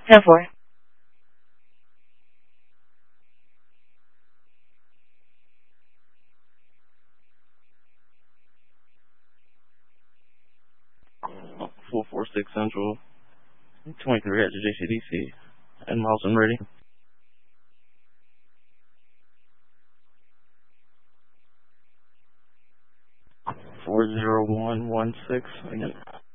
10-4. Full 46 Central, 23 at the JCDC, and Miles and ready. 40116 again.